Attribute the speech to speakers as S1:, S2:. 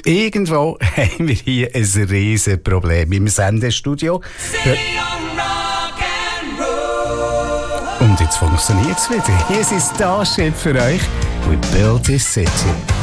S1: Irgendwo haben wir hier ein riesen Problem im Sendestudio. Und jetzt funktioniert es wieder. Hier ist Starship für euch. We built this city.